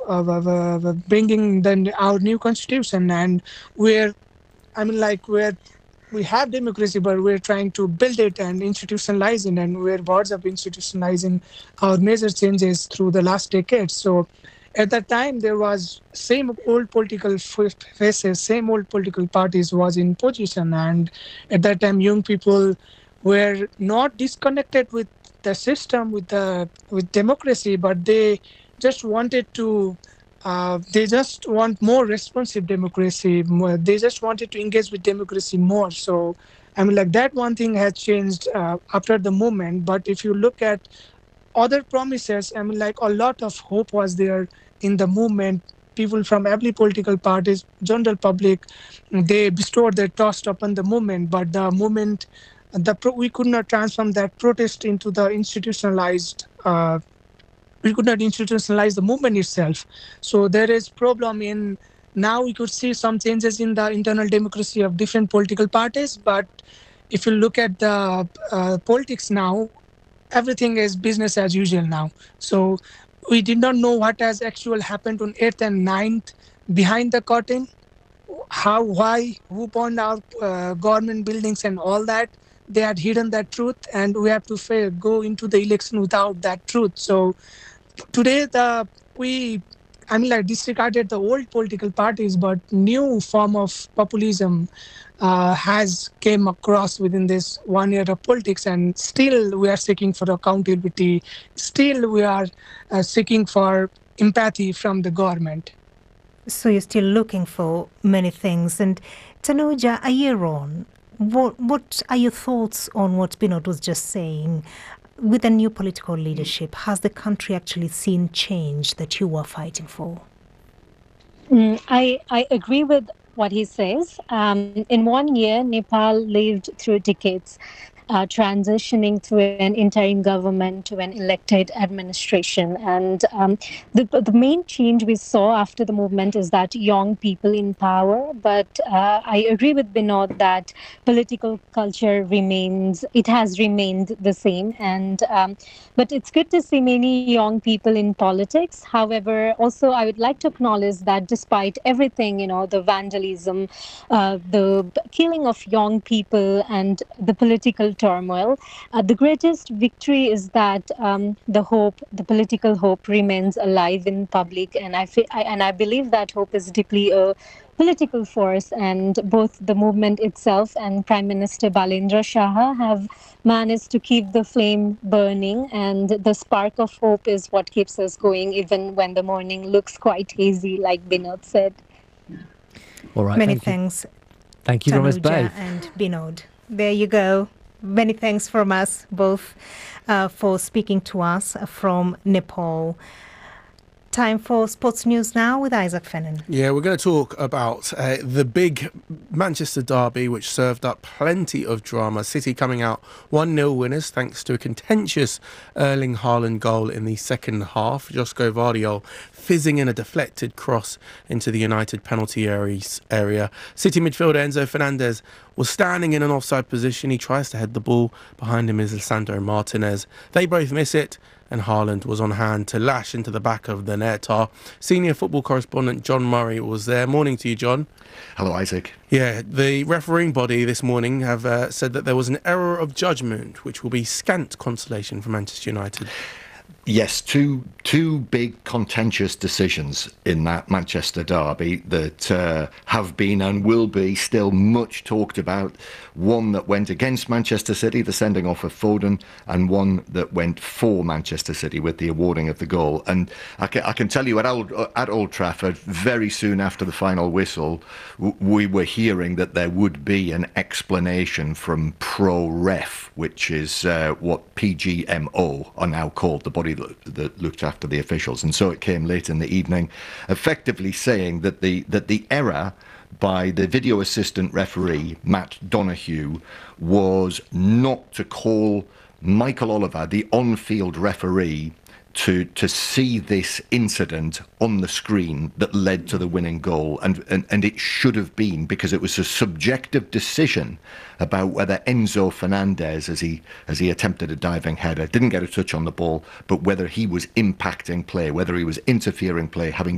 bringing our new constitution, and where where we have democracy, but we're trying to build it and institutionalize it, and we're words of institutionalizing our major changes through the last decade. So at that time, there was same old political faces, same old political parties was in position, and at that time, young people were not disconnected with the system, with democracy, but they just wanted to. They just want more responsive democracy. They just wanted to engage with democracy more. So, that one thing has changed after the movement. But if you look at other promises, a lot of hope was there in the movement. People from every political parties, general public, they bestowed their trust upon the movement. But the movement, we could not transform that protest into the institutionalized. We could not institutionalize the movement itself. So there is problem in now we could see some changes in the internal democracy of different political parties. But if you look at the politics now, everything is business as usual now. So we did not know what has actually happened on 8th and 9th behind the curtain, how, why, who burned out government buildings and all that. They had hidden that truth, and we have to go into the election without that truth. So today, we disregarded the old political parties, but new form of populism has came across within this 1 year of politics, and still we are seeking for accountability. Still we are seeking for empathy from the government. So you're still looking for many things. And Tanuja, a year on, what are your thoughts on what Binod was just saying? With the new political leadership, has the country actually seen change that you were fighting for? I agree with what he says. In 1 year, Nepal lived through decades, transitioning through an interim government to an elected administration. And the main change we saw after the movement is that young people in power. But I agree with Binod that political culture has remained the same. And but it's good to see many young people in politics. However, also I would like to acknowledge that despite everything, the vandalism, the killing of young people and the political turmoil, the greatest victory is that the political hope remains alive in public, and I believe that hope is deeply a political force, and both the movement itself and Prime Minister Balendra Shah have managed to keep the flame burning, and the spark of hope is what keeps us going even when the morning looks quite hazy, like Binod said. All right, many thanks. Thank you very much, both. And Binod. There you go. Many thanks from us both for speaking to us from Nepal. Time for sports news now with Isaac Fennan. Yeah, we're going to talk about the big Manchester derby, which served up plenty of drama. City coming out 1-0 winners thanks to a contentious Erling Haaland goal in the second half. Josko Vardiol fizzing in a deflected cross into the United penalty area. City midfielder Enzo Fernandez was standing in an offside position. He tries to head the ball. Behind him is Lisandro Martinez. They both miss it, and Haaland was on hand to lash into the back of the net. Our senior football correspondent John Murray was there. Morning to you, John. Hello, Isaac. Yeah, the refereeing body this morning have said that there was an error of judgment, which will be scant consolation for Manchester United. Yes, two big contentious decisions in that Manchester derby that have been and will be still much talked about. One that went against Manchester City, the sending off of Foden, and one that went for Manchester City with the awarding of the goal. And I can tell you at Old Trafford, very soon after the final whistle, we were hearing that there would be an explanation from Pro Ref, which is what PGMO are now called, the body that looked after the officials. And so it came late in the evening, effectively saying that the error by the video assistant referee, Matt Donoghue, was not to call Michael Oliver, the on-field referee, to see this incident on the screen that led to the winning goal. And it should have been, because it was a subjective decision about whether Enzo Fernandez, as he attempted a diving header, didn't get a touch on the ball, but whether he was impacting play, whether he was interfering play, having